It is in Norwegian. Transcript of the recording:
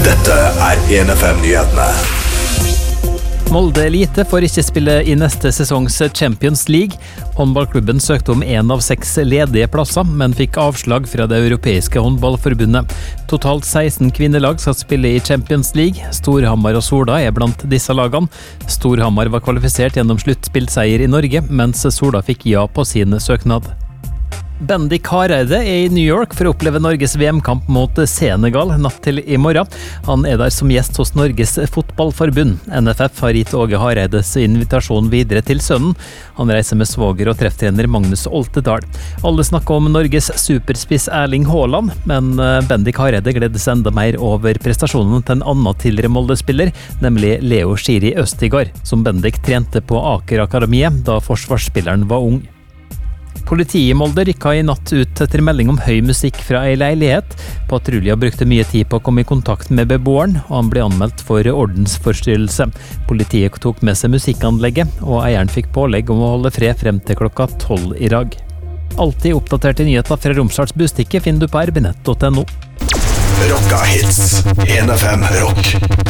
Dette 1FM-nyhetene. Molde Elite får ikke spille i neste sesongs Champions League. Håndballklubben søkte om 1 av 6 ledige plasser, men fikk avslag fra det europeiske håndballforbundet. Totalt 16 kvinnelag skal spille i Champions League. Storhamar og Sola er blant disse lagene. Storhamar var kvalifisert gjennom sluttspillseier i Norge, mens Sola fikk ja på sin søknad. Bendik Hareide er i New York for å oppleve Norges VM-kamp mot Senegal natt til i morgen. Han er der som gjest hos Norges fotballforbund. NFF har gitt Åge Hareides invitasjon videre til sønnen. Han reiser med svoger og trefftrener Magnus Oltedal. Alle snakker om Norges superspiss Erling Haaland, men Bendik Hareide gledes enda mer over prestasjonen til en annen tidligere Molde-spiller, nemlig Leo Schiri Østigard, som Bendik trente på Aker Akademiet da forsvarsspilleren var ung. Politiet i Molde rykka i natt ut etter melding om høy musikk fra ei leilighet. Patrulja brukte mye tid på å komme i kontakt med beboeren, og han ble anmeldt for ordensforstyrrelse. Politiet tok med seg musikkanlegget, og eieren fikk pålegg om å holde fred frem til klokka 12 i dag. Alltid oppdaterte nyheter fra Romsdals Bustikke finner du på rbnett.no. Rocka hits. 1FM Rock.